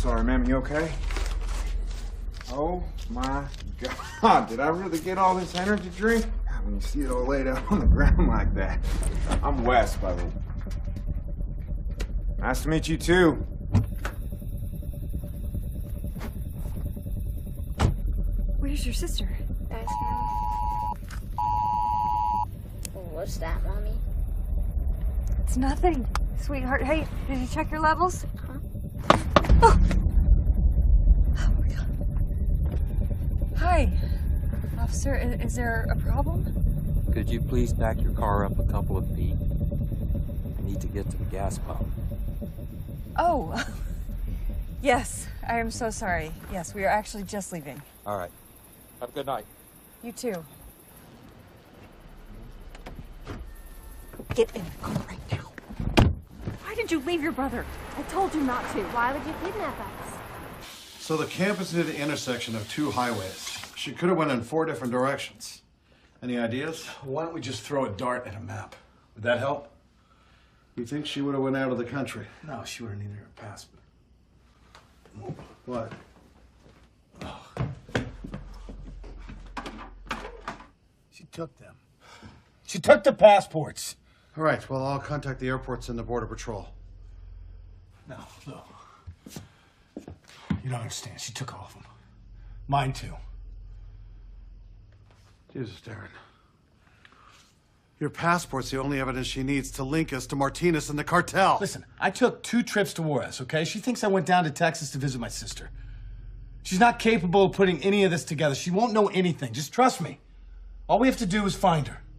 sorry, ma'am. You okay? Oh, my God. Did I really get all this energy drink? God, when you see it all laid out on the ground like that. I'm Wes, by the way. Nice to meet you, too. Where's your sister? Guys, what's that, Mommy? It's nothing. Sweetheart, hey, did you check your levels? Huh? Oh! Oh my God. Hi. Officer, is there a problem? Could you please back your car up a couple of feet? I need to get to the gas pump. Oh. Yes, I am so sorry. Yes, we are actually just leaving. All right. Have a good night. You too. Get in the car right now. Why did you leave your brother? I told you not to. Why would you kidnap us? So the camp is near the intersection of two highways. She could have went in 4 different directions. Any ideas? Why don't we just throw a dart at a map? Would that help? You think she would have went out of the country? No, she would have needed her passport. What? She took them. She took the passports. All right, well, I'll contact the airports and the Border Patrol. No, look. You don't understand. She took all of them. Mine too. Jesus, Darren. Your passport's the only evidence she needs to link us to Martinez and the cartel. Listen, I took 2 trips to Juarez, okay? She thinks I went down to Texas to visit my sister. She's not capable of putting any of this together. She won't know anything. Just trust me. All we have to do is find her.